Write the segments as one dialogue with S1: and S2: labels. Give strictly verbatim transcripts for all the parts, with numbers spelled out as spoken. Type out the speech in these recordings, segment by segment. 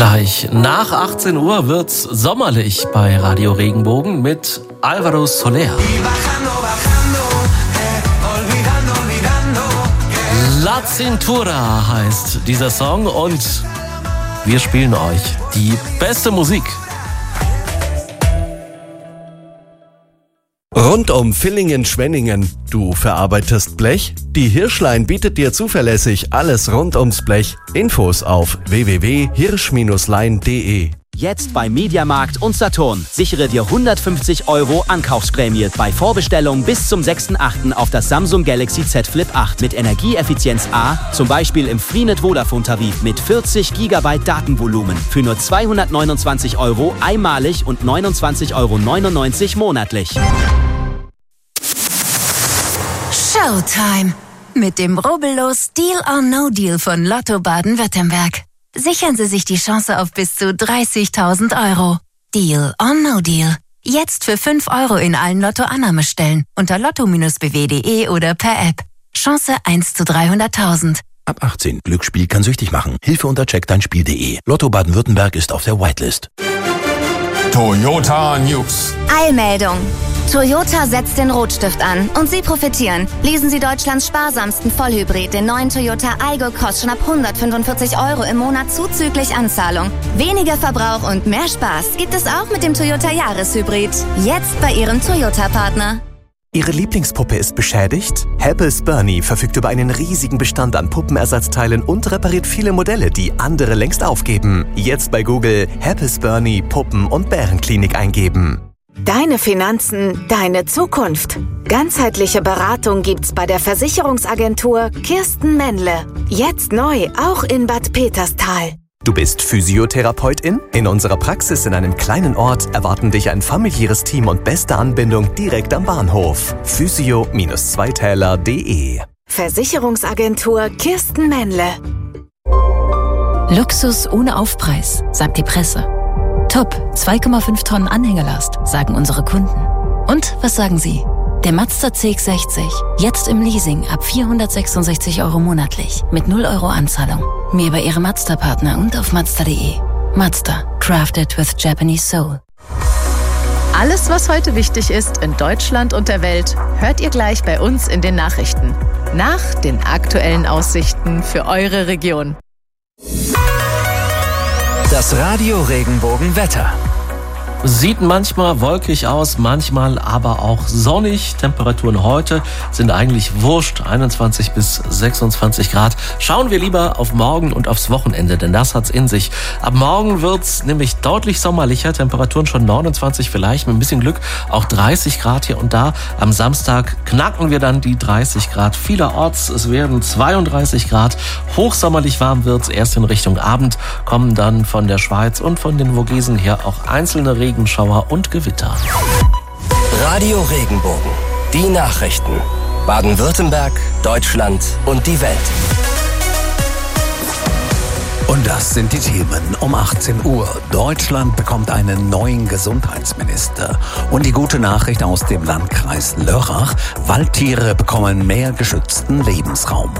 S1: Gleich nach achtzehn Uhr wird's sommerlich bei Radio Regenbogen mit Alvaro Soler. La Cintura heißt dieser Song und wir spielen euch die beste Musik.
S2: Rund um Villingen-Schwenningen. Du verarbeitest Blech? Die Hirschlein bietet dir zuverlässig alles rund ums Blech. Infos auf w w w punkt hirsch lein punkt de.
S3: Jetzt bei Mediamarkt und Saturn. Sichere dir hundertfünfzig Euro Ankaufsprämie bei Vorbestellung bis zum sechsten achten auf das Samsung Galaxy Z Flip acht mit Energieeffizienz A, zum Beispiel im Freenet Vodafone Tarif mit vierzig Gigabyte Datenvolumen für nur zweihundertneunundzwanzig Euro einmalig und neunundzwanzig Euro neunundneunzig monatlich.
S4: Showtime mit dem rubbellos Deal or No Deal von Lotto Baden-Württemberg. Sichern Sie sich die Chance auf bis zu dreißigtausend Euro. Deal or No Deal. Jetzt für fünf Euro in allen Lotto-Annahmestellen unter lotto b w punkt de oder per App. Chance eins zu dreihunderttausend.
S5: Ab achtzehn. Glücksspiel kann süchtig machen. Hilfe unter check dein spiel punkt de. Lotto Baden-Württemberg ist auf der Whitelist.
S6: Toyota News.
S7: Eilmeldung. Toyota setzt den Rotstift an und Sie profitieren. Lesen Sie Deutschlands sparsamsten Vollhybrid, den neuen Toyota Aygo, kostet schon ab hundertfünfundvierzig Euro im Monat zuzüglich Anzahlung. Weniger Verbrauch und mehr Spaß gibt es auch mit dem Toyota Jahreshybrid. Jetzt bei Ihrem Toyota-Partner.
S8: Ihre Lieblingspuppe ist beschädigt? Happels Bernie verfügt über einen riesigen Bestand an Puppenersatzteilen und repariert viele Modelle, die andere längst aufgeben. Jetzt bei Google Happels Bernie Puppen- und Bärenklinik eingeben.
S9: Deine Finanzen, deine Zukunft. Ganzheitliche Beratung gibt's bei der Versicherungsagentur Kirsten Männle. Jetzt neu, auch in Bad Peterstal.
S8: Du bist Physiotherapeutin? In unserer Praxis in einem kleinen Ort erwarten dich ein familiäres Team und beste Anbindung direkt am Bahnhof. physio zweitäler punkt de.
S9: Versicherungsagentur Kirsten Männle.
S10: Luxus ohne Aufpreis, sagt die Presse. Top, zwei Komma fünf Tonnen Anhängelast, sagen unsere Kunden. Und was sagen Sie? Der Mazda C X sechzig, jetzt im Leasing ab vierhundertsechsundsechzig Euro monatlich, mit null Euro Anzahlung. Mehr bei Ihrem Mazda-Partner und auf mazda punkt de. Mazda, crafted with Japanese soul.
S11: Alles, was heute wichtig ist in Deutschland und der Welt, hört ihr gleich bei uns in den Nachrichten. Nach den aktuellen Aussichten für eure Region.
S12: Das Radio Regenbogen Wetter.
S1: Sieht manchmal wolkig aus, manchmal aber auch sonnig. Temperaturen heute sind eigentlich wurscht, einundzwanzig bis sechsundzwanzig Grad. Schauen wir lieber auf morgen und aufs Wochenende, denn das hat's in sich. Ab morgen wird's nämlich deutlich sommerlicher, Temperaturen schon neunundzwanzig, vielleicht mit ein bisschen Glück auch dreißig Grad hier und da. Am Samstag knacken wir dann die dreißig Grad vielerorts. Es werden zweiunddreißig Grad. Hochsommerlich warm wird's erst in Richtung Abend, kommen dann von der Schweiz und von den Vogesen her auch einzelne Regen Regenschauer und Gewitter.
S12: Radio Regenbogen. Die Nachrichten. Baden-Württemberg, Deutschland und die Welt.
S13: Und das sind die Themen um achtzehn Uhr. Deutschland bekommt einen neuen Gesundheitsminister. Und die gute Nachricht aus dem Landkreis Lörrach: Waldtiere bekommen mehr geschützten Lebensraum.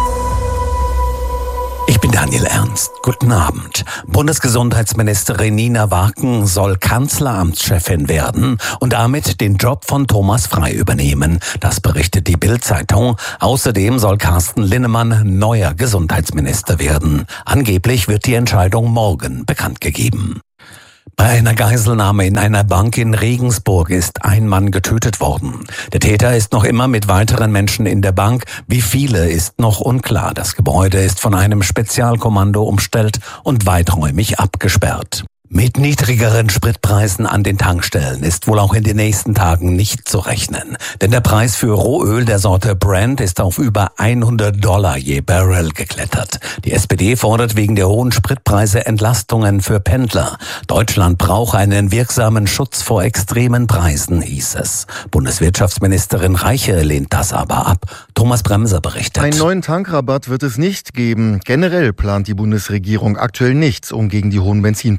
S13: Ich bin Daniel Ernst. Guten Abend. Bundesgesundheitsministerin Nina Waken soll Kanzleramtschefin werden und damit den Job von Thomas Frey übernehmen. Das berichtet die Bild-Zeitung. Außerdem soll Carsten Linnemann neuer Gesundheitsminister werden. Angeblich wird die Entscheidung morgen bekannt gegeben. Bei einer Geiselnahme in einer Bank in Regensburg ist ein Mann getötet worden. Der Täter ist noch immer mit weiteren Menschen in der Bank. Wie viele ist noch unklar. Das Gebäude ist von einem Spezialkommando umstellt und weiträumig abgesperrt. Mit niedrigeren Spritpreisen an den Tankstellen ist wohl auch in den nächsten Tagen nicht zu rechnen. Denn der Preis für Rohöl der Sorte Brent ist auf über hundert Dollar je Barrel geklettert. Die S P D fordert wegen der hohen Spritpreise Entlastungen für Pendler. Deutschland braucht einen wirksamen Schutz vor extremen Preisen, hieß es. Bundeswirtschaftsministerin Reiche lehnt das aber ab. Thomas Bremser berichtet.
S14: Einen neuen Tankrabatt wird es nicht geben. Generell plant die Bundesregierung aktuell nichts, um gegen die hohen Benzinpreise vorzugehen.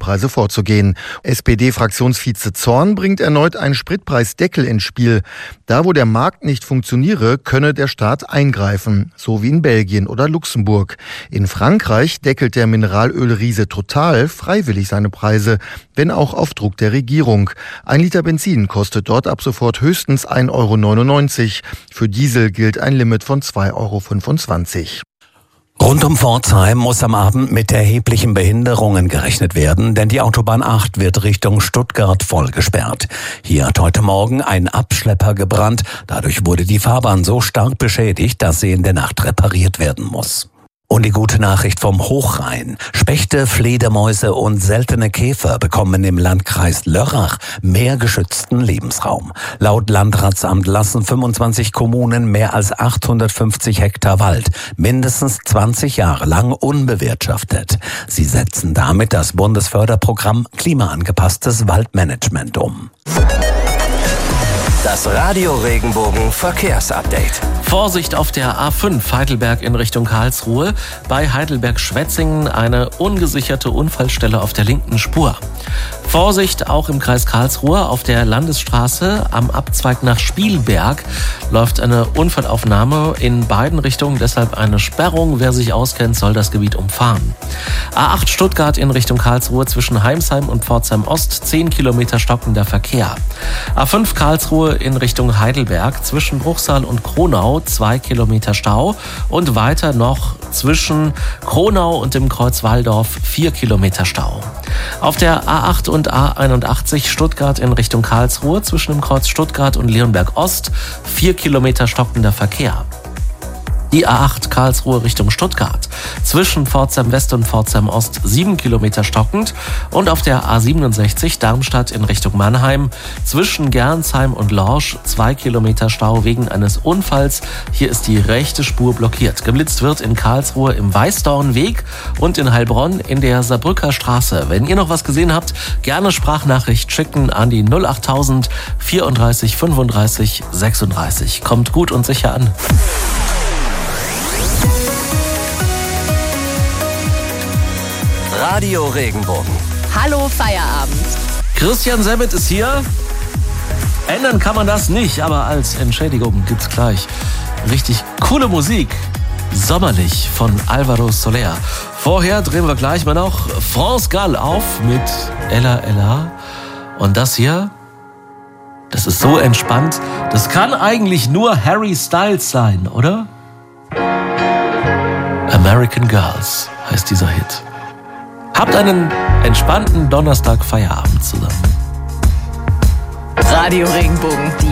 S6: vorzugehen. S P D-Fraktionsvize Zorn bringt erneut einen Spritpreisdeckel ins Spiel. Da, wo der Markt nicht funktioniere, könne der Staat eingreifen, so wie in Belgien oder Luxemburg. In Frankreich deckelt der Mineralölriese Total freiwillig seine Preise, wenn auch auf Druck der Regierung. Ein Liter Benzin kostet dort ab sofort höchstens ein Euro neunundneunzig. Für Diesel gilt ein Limit von zwei Euro fünfundzwanzig.
S13: Rund um Pforzheim muss am Abend mit erheblichen Behinderungen gerechnet werden, denn die Autobahn acht wird Richtung Stuttgart voll gesperrt. Hier hat heute Morgen ein Abschlepper gebrannt. Dadurch wurde die Fahrbahn so stark beschädigt, dass sie in der Nacht repariert werden muss. Und die gute Nachricht vom Hochrhein. Spechte, Fledermäuse und seltene Käfer bekommen im Landkreis Lörrach mehr geschützten Lebensraum. Laut Landratsamt lassen fünfundzwanzig Kommunen mehr als achthundertfünfzig Hektar Wald mindestens zwanzig Jahre lang unbewirtschaftet. Sie setzen damit das Bundesförderprogramm Klimaangepasstes Waldmanagement um.
S12: Das Radio Regenbogen Verkehrsupdate.
S1: Vorsicht auf der A fünf Heidelberg in Richtung Karlsruhe. Bei Heidelberg-Schwetzingen eine ungesicherte Unfallstelle auf der linken Spur. Vorsicht auch im Kreis Karlsruhe auf der Landesstraße am Abzweig nach Spielberg läuft eine Unfallaufnahme in beiden Richtungen, deshalb eine Sperrung. Wer sich auskennt, soll das Gebiet umfahren. A acht Stuttgart in Richtung Karlsruhe zwischen Heimsheim und Pforzheim Ost, zehn Kilometer stockender Verkehr. A fünf Karlsruhe in Richtung Heidelberg zwischen Bruchsal und Kronau, zwei Kilometer Stau und weiter noch zwischen Kronau und dem Kreuz Walldorf, vier Kilometer Stau. Auf der A acht und A einundachtzig Stuttgart in Richtung Karlsruhe zwischen dem Kreuz Stuttgart und Leonberg Ost, vier Kilometer stockender Verkehr. Die A acht Karlsruhe Richtung Stuttgart zwischen Pforzheim West und Pforzheim Ost sieben Kilometer stockend und auf der A siebenundsechzig Darmstadt in Richtung Mannheim zwischen Gernsheim und Lorsch zwei Kilometer Stau wegen eines Unfalls. Hier ist die rechte Spur blockiert. Geblitzt wird in Karlsruhe im Weißdornweg und in Heilbronn in der Saarbrücker Straße. Wenn ihr noch was gesehen habt, gerne Sprachnachricht schicken an die null achttausend vierunddreißig fünfunddreißig sechsunddreißig. Kommt gut und sicher an.
S12: Radio Regenbogen.
S11: Hallo Feierabend.
S1: Christian Samet ist hier. Ändern kann man das nicht, aber als Entschädigung gibt's gleich richtig coole Musik. Sommerlich von Alvaro Soler. Vorher drehen wir gleich mal noch France Gall auf mit Ella Ella. Und das hier, das ist so entspannt. Das kann eigentlich nur Harry Styles sein, oder? American Girls heißt dieser Hit. Habt einen entspannten Donnerstag Feierabend zusammen.
S11: Radio Regenbogen, die